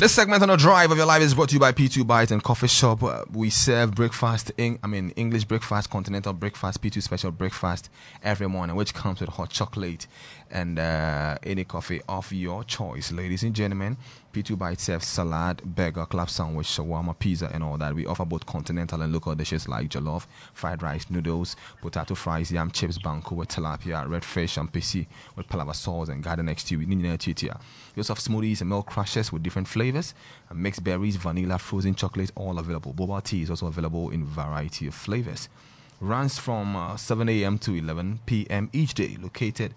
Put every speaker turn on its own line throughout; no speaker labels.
This segment on the drive of your life is brought to you by P2 Bites and Coffee Shop. We serve breakfast, English breakfast, continental breakfast, P2 special breakfast every morning, which comes with hot chocolate and any coffee of your choice. Ladies and gentlemen, P2 Bites serves salad, burger, club sandwich, shawarma, pizza, and all that. We offer both continental and local dishes like jollof, fried rice, noodles, potato fries, yam chips, banku with tilapia, red fish, and pisi with palava sauce and garden egg stew. We also have smoothies and milk crushes with different flavors, mixed berries, vanilla, frozen chocolate, all available. Boba tea is also available in variety of flavors. Runs from 7 a.m. to 11 p.m. each day. Located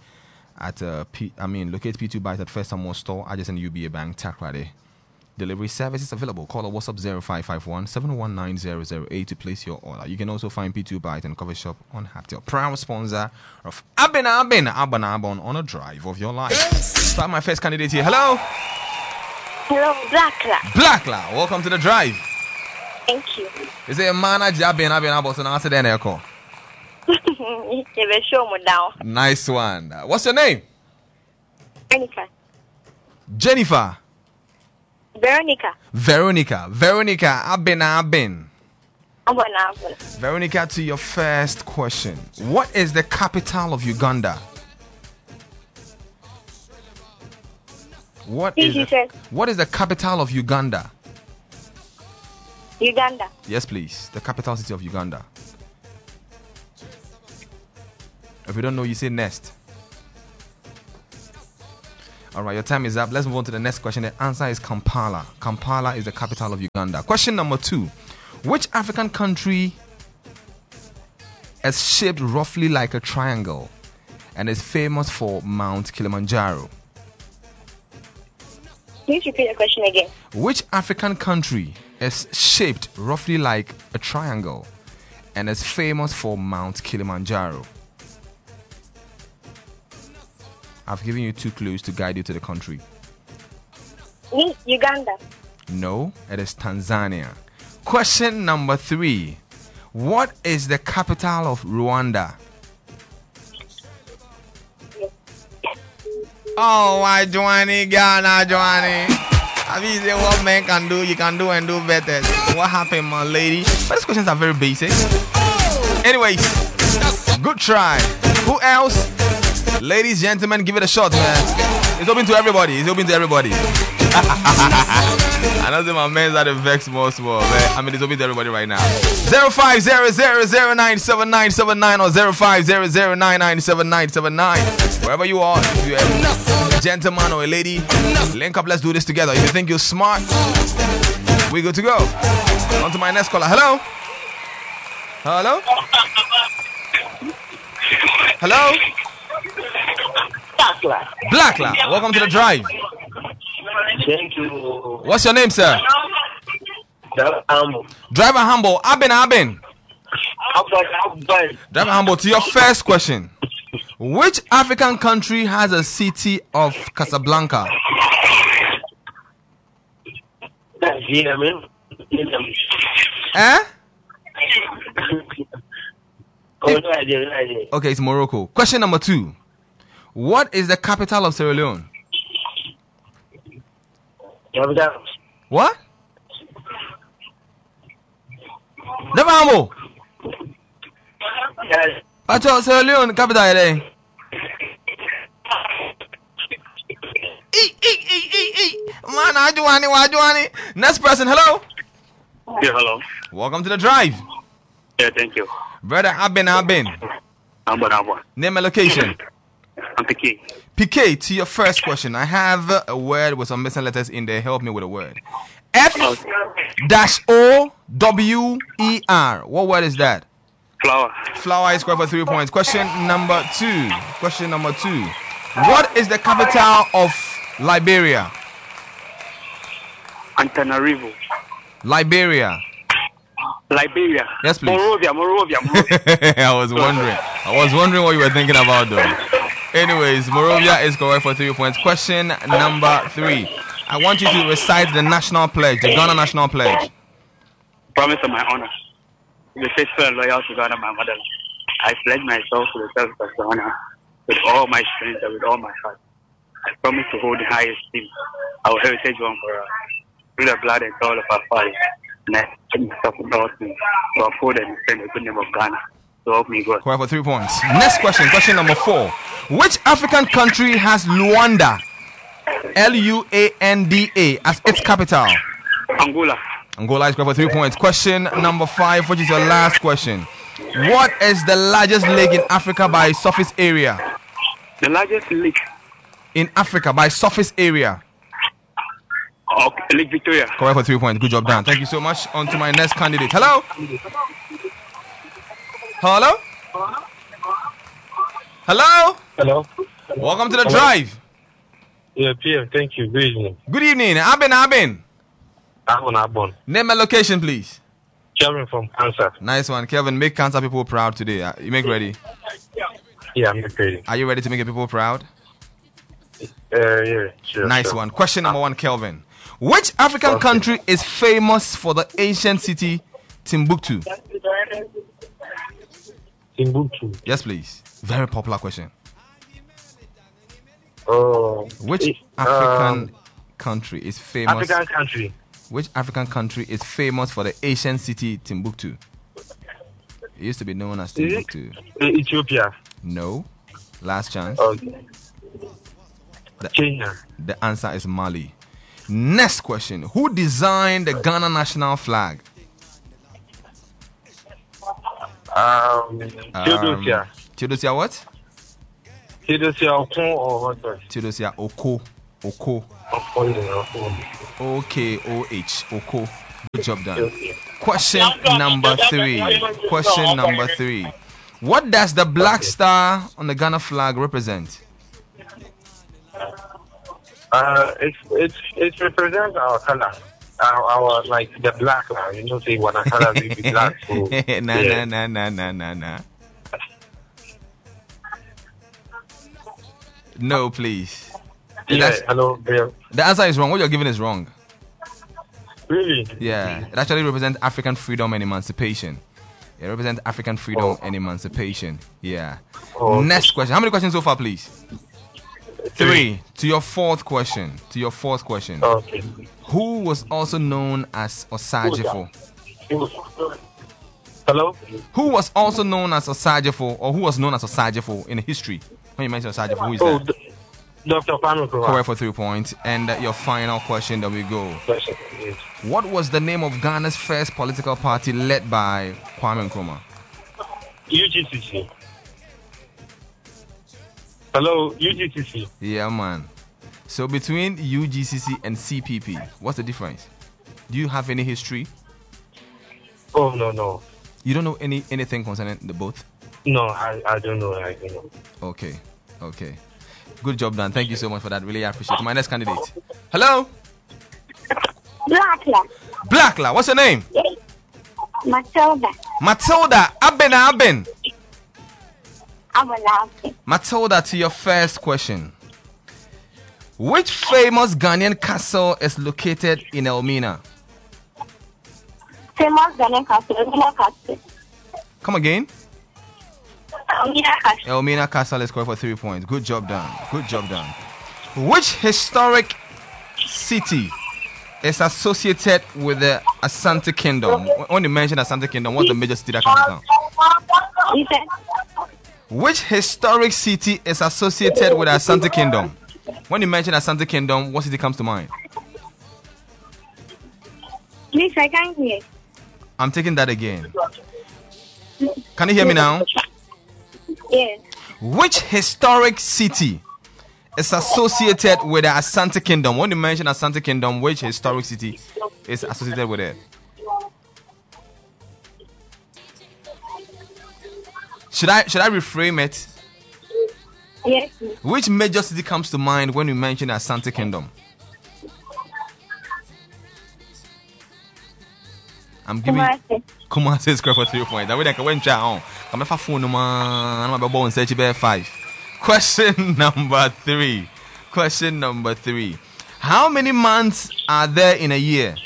P2 Bites at First Samuel Store, adjacent UBA Bank, Takrade. Delivery service is available. Call or WhatsApp 0551 719 008 to place your order. You can also find P2 Bites and Coffee Shop on Haptel. Proud sponsor of Abin on a drive of your life. Start my first candidate here. Hello.
Hello, Blackla.
Blackla, welcome to the drive.
Thank you.
Is it a manager Abin about an answer then echo?
You will show me down.
Nice one. What's your name?
Veronica.
Jennifer.
Veronica.
Veronica, Abin.
Abin.
Veronica, to your first question. What is the capital of Uganda? What is the capital of Uganda?
Uganda.
Yes, please. The capital city of Uganda. If you don't know, you say Nest. All right, your time is up. Let's move on to the next question. The answer is Kampala. Kampala is the capital of Uganda. Question number 2. Which African country is shaped roughly like a triangle and is famous for Mount Kilimanjaro?
Please repeat the question again.
Which African country is shaped roughly like a triangle and is famous for Mount Kilimanjaro? I've given you 2 clues to guide you to the country.
Uganda.
No, it is Tanzania. Question number 3. What is the capital of Rwanda? Oh, why Joanny, Ghana, Joanny? I mean, say what man can do, you can do and do better. What happened, my lady? But these questions are very basic. Anyways, good try. Who else? Ladies, gentlemen, give it a shot, man. It's open to everybody. I know that my men are the vex small, man. I mean, it's open to everybody right now. 0500097979 or 0500997979. Wherever you are, if you're a gentleman or a lady, link up, let's do this together. If you think you're smart, we're good to go. On to my next caller. Hello? Blackla, welcome to the drive.
Thank you.
What's your name, sir? Driver Humble. Abin. Driver Humble, to your first question. Which African country has a city of Casablanca? Okay, it's Morocco. Question number 2. What is the capital of Sierra Leone? What? Never humble. I thought Sierra Leone capital there. Man, I do any. Next person, hello.
Yeah, hello.
Welcome to the drive.
Yeah, thank you.
Brother, Abin.
Abin.
Name and location.
I'm PK.
PK, to your first question, I have a word with some missing letters in there. Help me with a word. F-O-W-E-R. What word is that?
Flower.
Flower is square for 3 points. Question number 2. What is the capital of Liberia?
Antananarivo.
Liberia. Yes, please.
Monrovia.
I was wondering what you were thinking about, though. Anyways, Monrovia is correct for 3 points. Question number 3. I want you to recite the national pledge, the Ghana national pledge.
Promise on my honor. Be faithful and loyal to Ghana, my motherland. I pledge myself to the service of Ghana with all my strength and with all my heart. I promise to hold the highest esteem our heritage one for us. through the blood and soul of our fathers. And I put myself without me to uphold and defend the good name of Ghana. So help me God.
Correct for 3 points. Next question, question number 4. Which African country has Luanda, Luanda, as its capital?
Angola.
Angola is correct for 3 points. Question number 5, which is your last question. What is the largest lake in Africa by surface area?
The largest lake
In Africa by surface area.
Lake Victoria.
Correct for 3 points. Good job done. Thank you so much. On to my next candidate. Hello? Hello? Hello?
Hello.
Welcome to the drive.
Yeah, PM, thank you. Good evening.
Good evening. Abin.
Abon.
Name and location, please.
Kevin from Kansas.
Nice one. Kevin, make Kansas people proud today. You make ready?
Yeah, I'm ready.
Are you ready to make the people proud?
Yeah, sure.
Nice
sure.
one. Question number 1, Kelvin. Which African country is famous for the ancient city Timbuktu?
Timbuktu.
Yes, please. Very popular question. Which African country is famous?
African country.
Which African country is famous for the ancient city Timbuktu? It used to be known as Timbuktu.
Ethiopia.
No. Last chance.
Okay. Kenya.
The answer is Mali. Next question. Who designed the Ghana national flag?
Theodosia.
Theodosia what?
Theodosia Okon or what?
Theodosia Oko. O-K-O-H. Oko. Good job done. Question number 3. Question number 3. What does the black star on the Ghana flag represent?
It represents our color. Our like the black line. You know, say when our color will be black. So,
Nah. No, please.
Hello, Bill.
The answer is wrong. What you're giving is wrong.
Really?
Yeah. It actually represents African freedom and emancipation. It represents African freedom and emancipation. Yeah. Next question. How many questions so far, please? 3. To your fourth question.
Okay.
Who was also known as Osajefo?
Hello?
Who was also known as Osajefo, or who was known as Osajefo in history? When you mention Osajefo, who is that?
Dr. Kwame Nkrumah.
Correct for 3 points. And your final question, there we go. What was the name of Ghana's first political party led by Kwame Nkrumah?
UGCC. Hello, UGCC.
Yeah, man. So between UGCC and CPP, what's the difference? Do you have any history?
Oh, no.
You don't know anything concerning the both?
No, I don't know. I don't know.
Okay. Good job done. Thank you so much for that. Really appreciate it. My next candidate. Hello? Blackla. What's your name?
Matilda.
Abin.
Abon.
Matilda, to your first question. Which famous Ghanaian castle is located in Elmina?
Famous Ghanaian castle.
Come again?
Elmina Castle.
Elmina Castle is correct for 3 points. Good job done. Which historic city is associated with the Asante Kingdom? When you mention Asante Kingdom, what's the major city that comes down?
You said?
Which historic city is associated with the Asante Kingdom? When you mention Asante Kingdom, what city comes to mind?
Please, I can't hear.
I'm taking that again. Can you hear me now?
Yes.
Which historic city is associated with the Asante Kingdom? When you mention Asante Kingdom, which historic city is associated with it? Should I reframe it?
Yes.
Which major city comes to mind when you mention Asante Kingdom? I'm giving Kumasi is correct for 3 points. That way I can win chat on. Come if I phone no man, I'm about search 5. Question number 3. How many months are there in a year?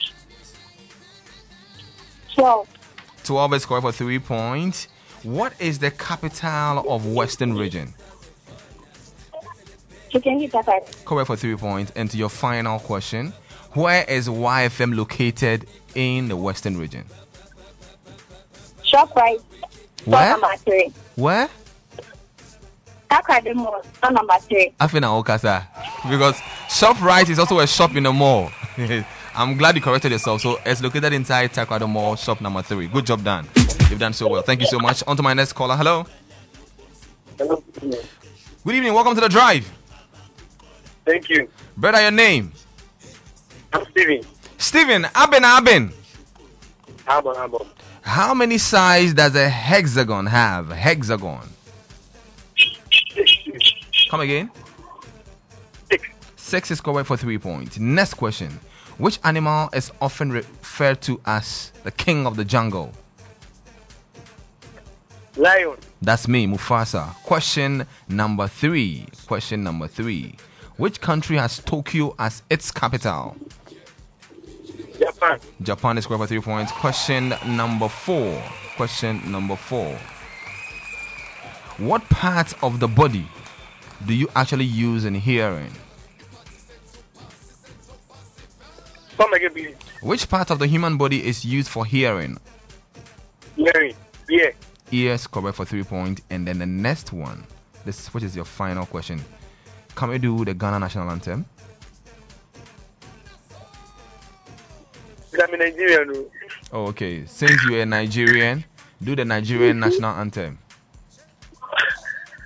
12.
12 is correct for 3 points. What is the capital of Western Region?
Correct.
Correct for 3 points. And to your final question, Where is YFM located in the Western region?
ShopRite.
Where?
Number 3.
Where?
Takrady Mall. Store number 3.
Afina Okasa. Because ShopRite is also a shop in the mall. I'm glad you corrected yourself. So it's located inside Takrady Mall, shop number 3. Good job done. You've done so well. Thank you so much. On to my next caller. Hello.
Hello.
Good evening. Welcome to the drive.
Thank you.
Brother, your name?
I'm Steven.
Steven. Abin.
Habo.
How many sides does a hexagon have? Hexagon. Come again.
6.
6 is correct for 3 points. Next question. Which animal is often referred to as the king of the jungle?
Lion.
That's me, Mufasa. Question number 3. Which country has Tokyo as its capital?
Japan.
Japan is correct for 3 points. Question number 4. What part of the body do you actually use in hearing?
Come again, please.
Which part of the human body is used for hearing?
Hearing. Yeah.
Ears, correct for 3 points. And then the next one, which is your final question. Can we do the Ghana national anthem?
I'm in Nigeria. No.
Oh, okay. Since you're a Nigerian, do the Nigerian national anthem.